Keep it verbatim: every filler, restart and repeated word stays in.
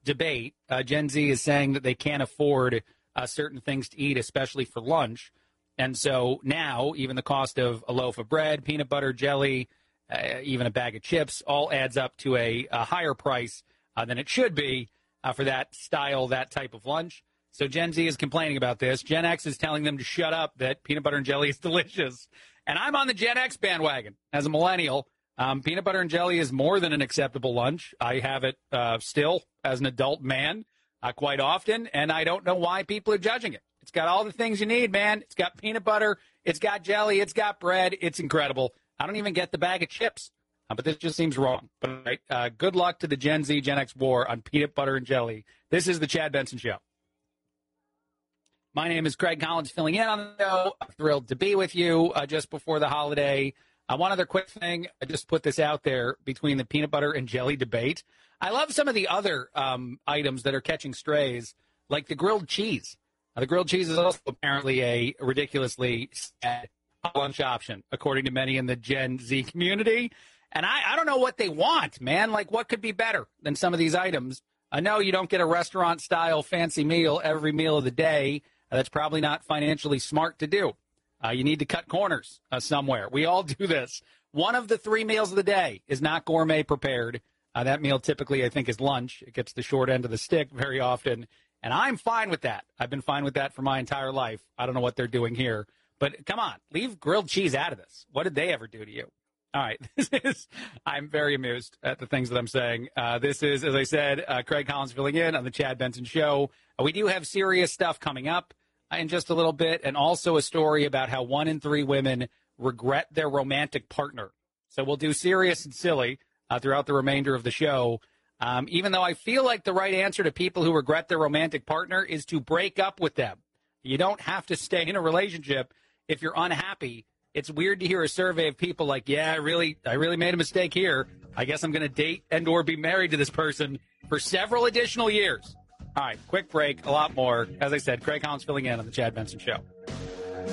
debate. Uh, Gen Z is saying that they can't afford uh, certain things to eat, especially for lunch. And so now even the cost of a loaf of bread, peanut butter, jelly, uh, even a bag of chips all adds up to a, a higher price uh, than it should be uh, for that style, that type of lunch. So Gen Z is complaining about this. Gen X is telling them to shut up, that peanut butter and jelly is delicious. And I'm on the Gen X bandwagon as a millennial. Um, peanut butter and jelly is more than an acceptable lunch. I have it uh, still as an adult man uh, quite often, and I don't know why people are judging it. It's got all the things you need, man. It's got peanut butter. It's got jelly. It's got bread. It's incredible. I don't even get the bag of chips, uh, but this just seems wrong. But right, uh, good luck to the Gen Z, Gen X war on peanut butter and jelly. This is the Chad Benson Show. My name is Craig Collins, filling in on the show. I'm thrilled to be with you uh, just before the holiday. Uh, one other quick thing, I just put this out there between the peanut butter and jelly debate. I love some of the other um, items that are catching strays, like the grilled cheese. Uh, the grilled cheese is also apparently a ridiculously sad lunch option, according to many in the Gen Z community. And I, I don't know what they want, man. Like, what could be better than some of these items? I know you don't get a restaurant-style fancy meal every meal of the day. Uh, that's probably not financially smart to do. Uh, you need to cut corners uh, somewhere. We all do this. One of the three meals of the day is not gourmet prepared. Uh, that meal typically, I think, is lunch. It gets the short end of the stick very often. And I'm fine with that. I've been fine with that for my entire life. I don't know what they're doing here. But come on, leave grilled cheese out of this. What did they ever do to you? All right. This is, I'm very amused at the things that I'm saying. Uh, this is, as I said, uh, Craig Collins filling in on the Chad Benson Show. Uh, we do have serious stuff coming up in just a little bit, and also a story about how one in three women regret their romantic partner. So we'll do serious and silly uh, throughout the remainder of the show, um, even though I feel like the right answer to people who regret their romantic partner is to break up with them. You don't have to stay in a relationship if you're unhappy. It's weird to hear a survey of people like, yeah, I really, I really made a mistake here. I guess I'm going to date and or be married to this person for several additional years. All right, quick break, a lot more. As I said, Craig Collins filling in on the Chad Benson Show.